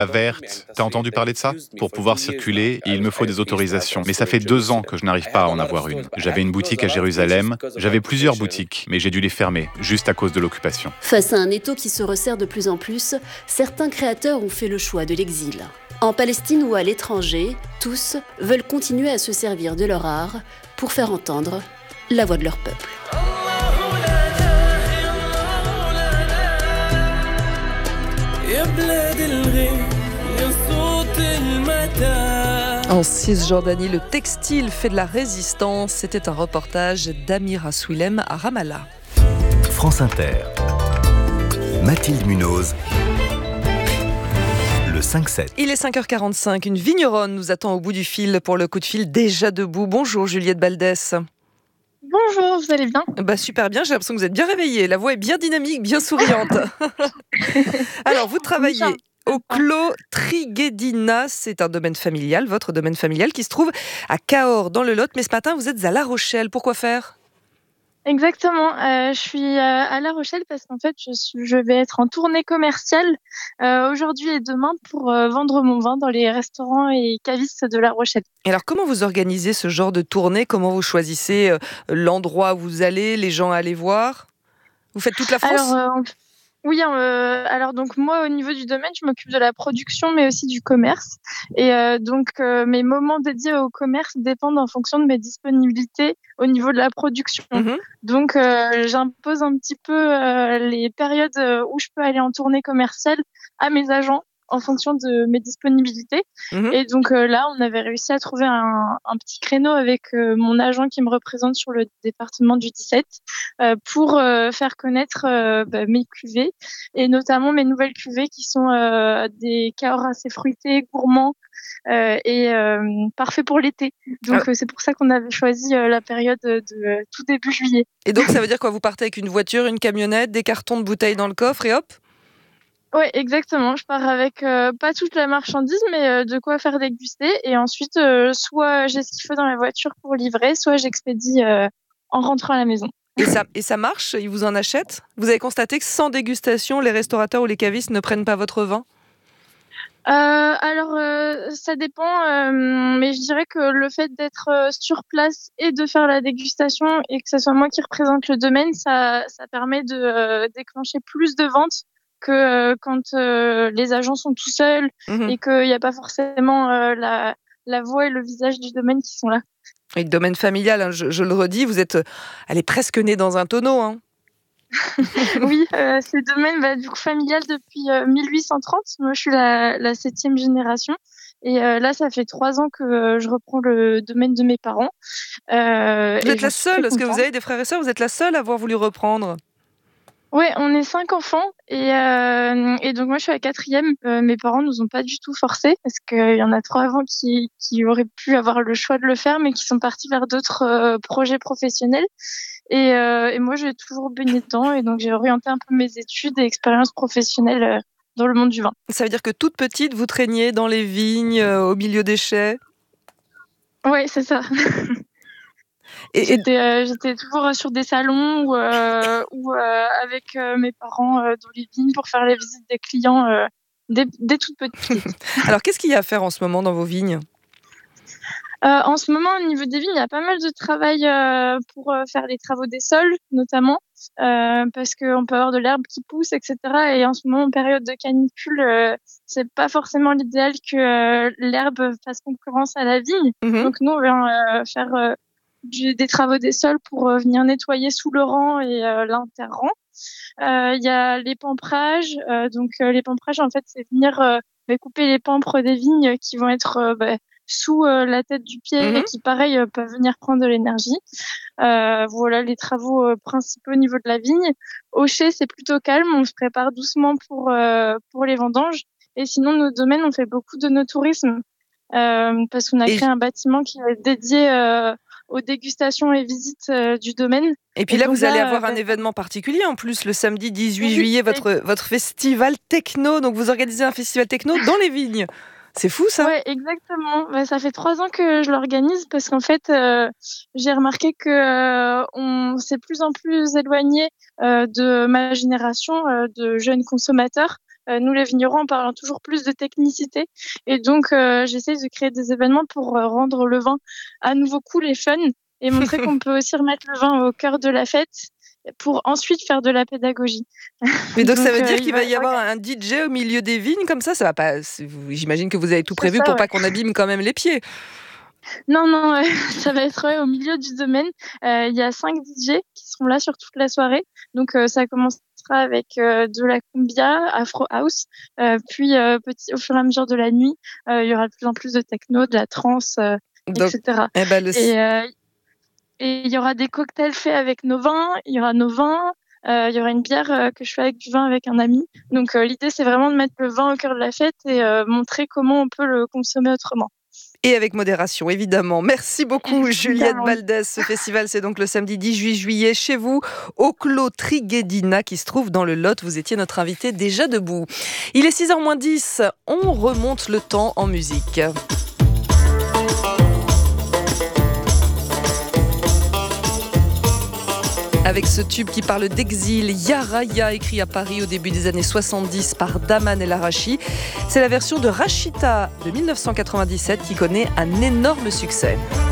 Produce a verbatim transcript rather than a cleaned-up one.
Verte, t'as entendu parler de ça? Pour pouvoir circuler, il me faut des autorisations. Mais ça fait deux ans que je n'arrive pas à en avoir une. J'avais une boutique à Jérusalem, j'avais plusieurs boutiques, mais j'ai dû les fermer, juste à cause de l'occupation. Face à un étau qui se resserre de plus en plus, certains créateurs ont fait le choix de l'exil. En Palestine ou à l'étranger, tous veulent continuer à se servir de leur art pour faire entendre la voix de leur peuple. En Cisjordanie, le textile fait de la résistance. C'était un reportage d'Amira Swilem à Ramallah. France Inter. Mathilde Munoz. Le cinq sept. Il est cinq heures quarante-cinq. Une vigneronne nous attend au bout du fil pour le coup de fil déjà debout. Bonjour Juliette Baldès. Bonjour, vous allez bien? Bah super bien, j'ai l'impression que vous êtes bien réveillée. La voix est bien dynamique, bien souriante. Alors, vous travaillez au Clos Triguedina, c'est un domaine familial, votre domaine familial qui se trouve à Cahors dans le Lot. Mais ce matin, vous êtes à La Rochelle. Pourquoi faire? Exactement, euh, je suis euh, à La Rochelle parce qu'en fait, je, suis, je vais être en tournée commerciale euh, aujourd'hui et demain pour euh, vendre mon vin dans les restaurants et cavistes de La Rochelle. Et alors, comment vous organisez ce genre de tournée? Comment vous choisissez euh, l'endroit où vous allez, les gens à aller voir? Vous faites toute la France? Alors, euh, Oui, euh, alors donc moi au niveau du domaine, je m'occupe de la production mais aussi du commerce et euh, donc euh, mes moments dédiés au commerce dépendent en fonction de mes disponibilités au niveau de la production. Mmh. Donc euh, j'impose un petit peu euh, les périodes où je peux aller en tournée commerciale à mes agents en fonction de mes disponibilités. Mmh. Et donc euh, là, on avait réussi à trouver un, un petit créneau avec euh, mon agent qui me représente sur le département du dix-sept euh, pour euh, faire connaître euh, bah, mes cuvées et notamment mes nouvelles cuvées qui sont euh, des Cahors assez fruités, gourmands euh, et euh, parfaits pour l'été. Donc Ah. euh, c'est pour ça qu'on avait choisi euh, la période de euh, tout début juillet. Et donc, ça veut dire quoi? Vous partez avec une voiture, une camionnette, des cartons de bouteilles dans le coffre et hop? Ouais, exactement. Je pars avec euh, pas toute la marchandise, mais euh, de quoi faire déguster. Et ensuite, euh, soit j'ai ce qu'il faut dans la voiture pour livrer, soit j'expédie euh, en rentrant à la maison. Et ça, et ça marche? Ils vous en achètent? Vous avez constaté que sans dégustation, les restaurateurs ou les cavistes ne prennent pas votre vin? Euh, alors, euh, ça dépend, euh, mais je dirais que le fait d'être euh, sur place et de faire la dégustation et que ce soit moi qui représente le domaine, ça, ça permet de euh, déclencher plus de ventes que euh, quand euh, les agents sont tout seuls Mmh. et qu'il n'y a pas forcément euh, la, la voix et le visage du domaine qui sont là. Et le domaine familial, hein, je, je le redis, vous êtes, euh, elle est presque née dans un tonneau, hein. Oui, euh, c'est le domaine bah, du coup, familial depuis euh, mille huit cent trente. Moi, je suis la, la septième génération. Et euh, là, ça fait trois ans que euh, je reprends le domaine de mes parents. Euh, Vous et êtes j'en la suis très seule, est-ce que vous contente. avez des frères et sœurs? Vous êtes la seule à avoir voulu reprendre? Ouais, on est cinq enfants et, euh, et donc moi je suis la quatrième. Euh, mes parents nous ont pas du tout forcés parce qu'il y en a trois avant qui, qui auraient pu avoir le choix de le faire mais qui sont partis vers d'autres euh, projets professionnels. Et, euh, et moi j'ai toujours baigné dedans et donc j'ai orienté un peu mes études et expériences professionnelles euh, dans le monde du vin. Ça veut dire que toute petite, vous traîniez dans les vignes, euh, au milieu des chais? Ouais, c'est ça. Et, et- J'étais, euh, j'étais toujours sur des salons ou, euh, ou euh, avec euh, mes parents euh, dans les vignes pour faire les visites des clients euh, dès, dès toute petite. alors, qu'est-ce qu'il y a à faire en ce moment dans vos vignes? Euh, en ce moment, au niveau des vignes, il y a pas mal de travail euh, pour euh, faire les travaux des sols, notamment, euh, parce qu'on peut avoir de l'herbe qui pousse, et cetera. Et en ce moment, en période de canicule, euh, c'est pas forcément l'idéal que euh, l'herbe fasse concurrence à la vigne. Mhm. Donc nous, on va euh, faire euh, du, des travaux des sols pour euh, venir nettoyer sous le rang et euh, l'inter-rang. Euh, Il y a les pamprages. Euh, donc euh, les pamprages, en fait, c'est venir euh, bah, couper les pampres des vignes qui vont être euh, bah, sous euh, la tête du pied Mhm. et qui, pareil, euh, peuvent venir prendre de l'énergie. Euh, voilà les travaux euh, principaux au niveau de la vigne. Au chai, c'est plutôt calme. On se prépare doucement pour euh, pour les vendanges. Et sinon, nos domaines, on fait beaucoup de no-tourisme euh, parce qu'on a Et, créé un bâtiment qui est dédié euh, aux dégustations et visites euh, du domaine. et puis Et là, donc vous allez là, avoir euh, un bah, événement particulier en plus, le samedi dix-huit oui, juillet, votre, votre festival techno. Donc, vous organisez un festival techno dans les vignes. C'est fou, ça? ouais, exactement. Bah, ça fait trois ans que je l'organise parce qu'en fait, euh, j'ai remarqué que euh, on s'est de plus en plus éloigné euh, de ma génération euh, de jeunes consommateurs Euh, nous, les vignerons, on parle toujours plus de technicité. Et donc, euh, j'essaie de créer des événements pour euh, rendre le vin à nouveau cool et fun et montrer qu'on peut aussi remettre le vin au cœur de la fête pour ensuite faire de la pédagogie. Mais donc, Donc, ça veut euh, dire il qu'il va va y y avoir avoir- un D J au milieu des vignes comme ça, ça va pas. c'est- vous- J'imagine que vous avez tout C'est prévu ça, pour ouais. pas qu'on abîme quand même les pieds. Non, non, euh, ça va être ouais, au milieu du domaine. Euh, Il y a cinq D J qui seront là sur toute la soirée. Donc, euh, ça commencera avec euh, de la cumbia, afro house. Euh, puis, euh, petit, au fur et à mesure de la nuit, euh, il y aura de plus en plus de techno, de la trance, euh, Donc, et cetera. eh ben, le... Et euh, et il y aura des cocktails faits avec nos vins. Il y aura nos vins. Euh, il y aura une bière euh, que je fais avec du vin avec un ami. Donc, euh, l'idée, c'est vraiment de mettre le vin au cœur de la fête et euh, montrer comment on peut le consommer autrement. Et avec modération, évidemment. Merci beaucoup, Juliette Évidemment. Baldès. Ce festival, c'est donc le samedi dix-huit juillet chez vous, au Clos Triguedina, qui se trouve dans le Lot. Vous étiez notre invité déjà debout. Il est six heures moins dix. On remonte le temps en musique. Avec ce tube qui parle d'exil, Ya Raya, écrit à Paris au début des années soixante-dix par Daman El Arachi. C'est la version de Rachita de mille neuf cent quatre-vingt-dix-sept qui connaît un énorme succès.